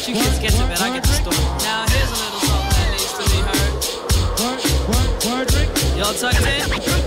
you kids get to bed, I get the story. Now here's a little something that needs to be heard. Y'all tucked in?